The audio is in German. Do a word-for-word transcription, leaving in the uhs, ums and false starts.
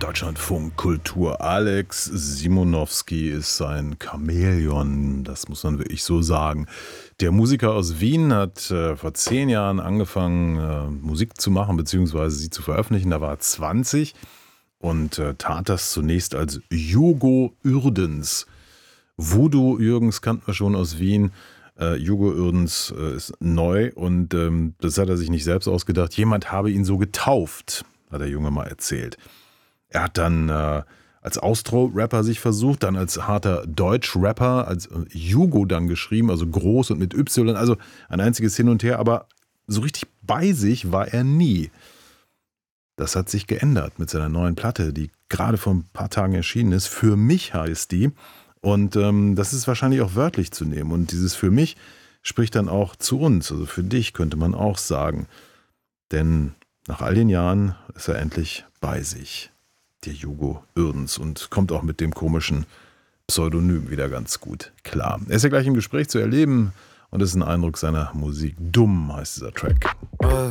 Deutschlandfunk Kultur. Alex Simonowski ist ein Chamäleon, das muss man wirklich so sagen. Der Musiker aus Wien hat äh, vor zehn Jahren angefangen, äh, Musik zu machen, beziehungsweise sie zu veröffentlichen. Da war er zwanzig und äh, tat das zunächst als Jugo Uerdens. Voodoo Jürgens kannten wir schon aus Wien. Äh, Jugo Uerdens äh, ist neu und ähm, das hat er sich nicht selbst ausgedacht. Jemand habe ihn so getauft, hat der Junge mal erzählt. Er hat dann äh, als Austro-Rapper sich versucht, dann als harter Deutsch-Rapper, als äh, Jugo dann geschrieben, also groß und mit Y, also ein einziges Hin und Her, aber so richtig bei sich war er nie. Das hat sich geändert mit seiner neuen Platte, die gerade vor ein paar Tagen erschienen ist. Für mich heißt die. Und ähm, das ist wahrscheinlich auch wörtlich zu nehmen. Und dieses für mich spricht dann auch zu uns, also für dich könnte man auch sagen. Denn nach all den Jahren ist er endlich bei sich. Der Jugo Uerdens und kommt auch mit dem komischen Pseudonym wieder ganz gut klar. Er ist ja gleich im Gespräch zu erleben und ist ein Eindruck seiner Musik. Dumm heißt dieser Track. Uh,